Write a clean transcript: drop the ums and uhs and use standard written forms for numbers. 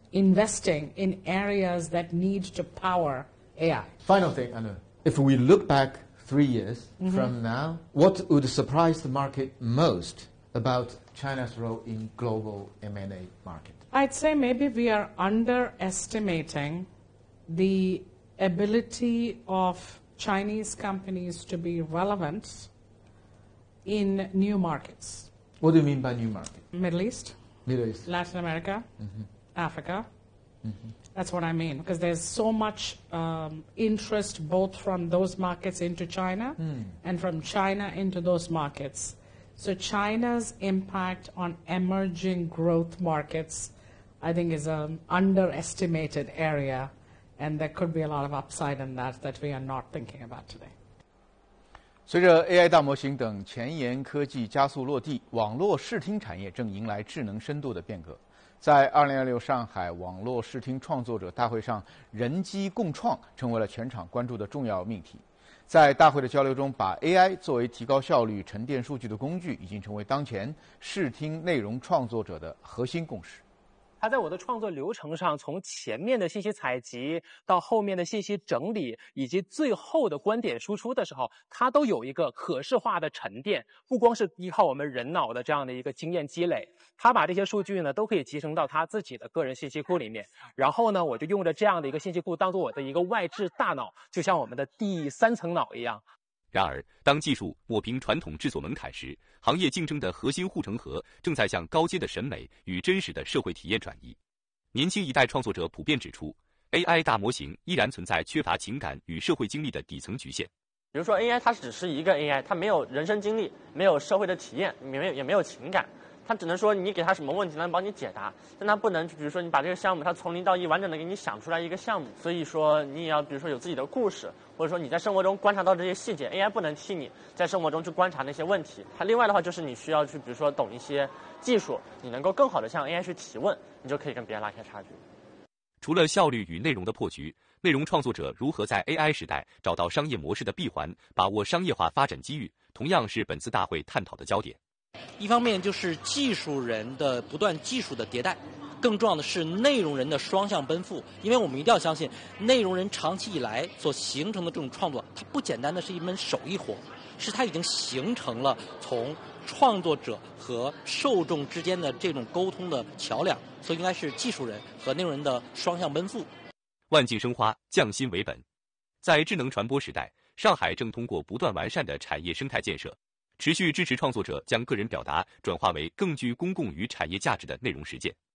investing in areas that need to power AI. Final thing, Anu. If we look back 3 years from now, what would surprise the market most about China's role in global M&A market? I'd say maybe we are underestimating the ability of Chinese companies to be relevant in new markets. What do you mean by new market? Middle East, Latin America, Africa. That's what I mean, because there's so much interest both from those markets into China and from China into those markets. So China's impact on emerging growth markets, I think, is an underestimated area, and there could be a lot of upside in that we are not thinking about today. 随着 AI 大模型等前沿科技加速落地，网络视听产业正迎来智能深度的变革。在2026上海网络视听创作者大会上，人机共创成为了全场关注的重要命题。在大会的交流中，把 AI 作为提高效率、沉淀数据的工具，已经成为当前视听内容创作者的核心共识。 它在我的创作流程上，从前面的信息采集到后面的信息整理，以及最后的观点输出的时候，它都有一个可视化的沉淀，不光是依靠我们人脑的这样的一个经验积累，它把这些数据呢都可以集成到它自己的个人信息库里面，然后呢，我就用着这样的一个信息库当做我的一个外置大脑，就像我们的第3层脑一样。 然而，当技术抹平传统制作门槛时，行业竞争的核心护城河正在向高阶的审美与真实的社会体验转移。年轻一代创作者普遍指出 ，AI 大模型依然存在缺乏情感与社会经历的底层局限。 比如说 AI 它只是一个 AI， 它没有人生经历，没有社会的体验，也没有情感。它只能说你给它什么问题，它能帮你解答，但它不能，比如说你把这个项目它从0到1完整的给你想出来一个项目。所以说你也要比如说有自己的故事，或者说你在生活中观察到这些细节 ，AI 不能替你在生活中去观察那些问题。它另外的话就是你需要去比如说懂一些技术，你能够更好的向 AI 去提问，你就可以跟别人拉开差距。 除了效率与内容的破局，内容创作者如何在 AI 时代找到商业模式的闭环，把握商业化发展机遇，同样是本次大会探讨的焦点。 一方面就是技术人的不断技术的迭代，更重要的是内容人的双向奔赴。因为我们一定要相信，内容人长期以来所形成的这种创作，它不简单的是一门手艺活，是它已经形成了从创作者和受众之间的这种沟通的桥梁，所以应该是技术人和内容人的双向奔赴。 万境生花，匠心为本。在智能传播时代，上海正通过不断完善的产业生态建设，持续支持创作者将个人表达转化为更具公共与产业价值的内容实践。